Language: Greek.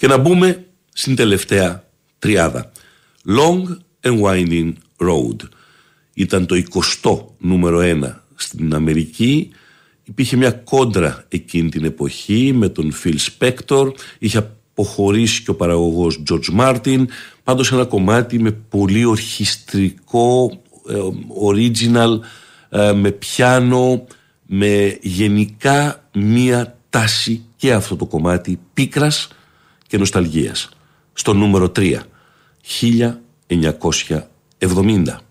Και να μπούμε στην τελευταία τριάδα. Long and Winding Road. Ήταν το 20ο νούμερο 1 στην Αμερική. Υπήρχε μια κόντρα εκείνη την εποχή με τον Phil Spector. Είχε αποχωρήσει και ο παραγωγός George Martin. Πάντως ένα κομμάτι με πολύ ορχιστρικό, original, με πιάνο, με γενικά μία τάση και αυτό το κομμάτι πίκρας και νοσταλγίας. Στο νούμερο 3, 1970.